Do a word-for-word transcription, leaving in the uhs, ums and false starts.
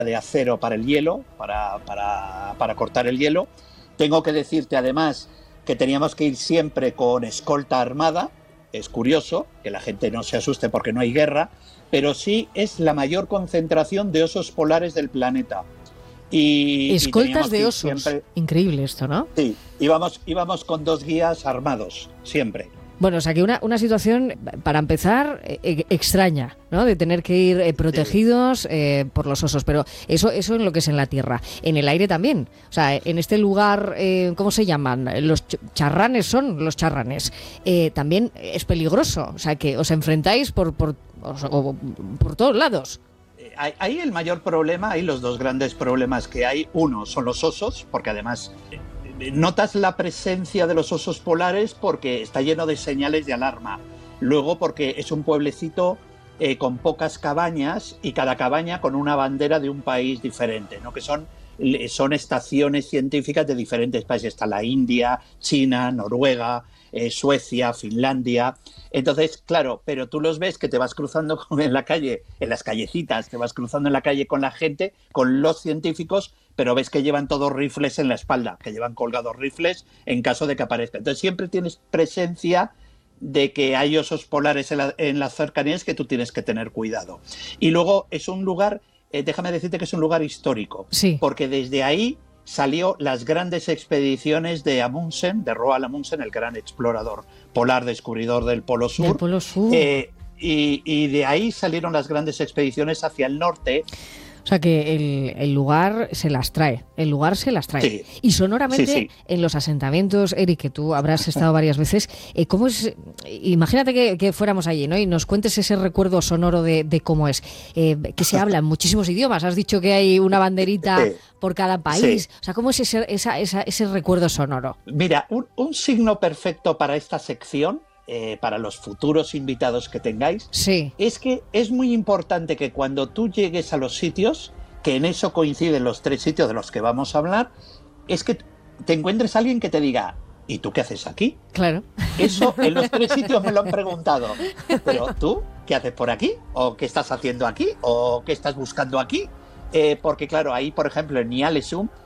de acero para el hielo, para, para, para cortar el hielo. Tengo que decirte además que teníamos que ir siempre con escolta armada. Es curioso que la gente no se asuste porque no hay guerra, pero sí es la mayor concentración de osos polares del planeta. Y, Escoltas y de osos. Siempre... Increíble esto, ¿no? Sí, íbamos, íbamos con dos guías armados, siempre. Bueno, o sea que una, una situación, para empezar, eh, extraña, ¿no? De tener que ir eh, protegidos eh, por los osos, pero eso eso en lo que es en la tierra. En el aire también. O sea, en este lugar, eh, ¿cómo se llaman? Los charranes son los charranes. Eh, también es peligroso, o sea que os enfrentáis por, por, o, por todos lados. Ahí el mayor problema, hay los dos grandes problemas que hay. Uno son los osos, porque además notas la presencia de los osos polares porque está lleno de señales de alarma. Luego porque es un pueblecito eh, con pocas cabañas y cada cabaña con una bandera de un país diferente, ¿no? Que son, son estaciones científicas de diferentes países. Está la India, China, Noruega, eh, Suecia, Finlandia. Entonces, claro, pero tú los ves que te vas cruzando en la calle, en las callecitas, te vas cruzando en la calle con la gente, con los científicos, pero ves que llevan todos rifles en la espalda, que llevan colgados rifles en caso de que aparezca. Entonces siempre tienes presencia de que hay osos polares en, la, en las cercanías que tú tienes que tener cuidado. Y luego es un lugar, eh, déjame decirte que es un lugar histórico, sí, porque desde ahí salió las grandes expediciones de Amundsen, de Roald Amundsen, el gran explorador polar, descubridor del Polo Sur. Del Polo Sur. Eh, y, y de ahí salieron las grandes expediciones hacia el norte. O sea que el, el lugar se las trae, el lugar se las trae. Sí. Y sonoramente sí, sí. en los asentamientos, Eric, que tú habrás estado varias veces, eh, ¿cómo es? Imagínate que, que fuéramos allí, ¿no? Y nos cuentes ese recuerdo sonoro de, de cómo es. Eh, que se habla en muchísimos idiomas. Has dicho que hay una banderita sí. por cada país. Sí. O sea, ¿cómo es ese, esa, esa, ese recuerdo sonoro? Mira, un, un signo perfecto para esta sección, Eh, para los futuros invitados que tengáis, sí. es que es muy importante que cuando tú llegues a los sitios, que en eso coinciden los tres sitios de los que vamos a hablar, es que te encuentres a alguien que te diga, ¿y tú qué haces aquí? Claro. Eso en los tres sitios me lo han preguntado. Pero tú, ¿qué haces por aquí? ¿O qué estás haciendo aquí? ¿O qué estás buscando aquí? Eh, porque claro, ahí por ejemplo en Ny-Ålesund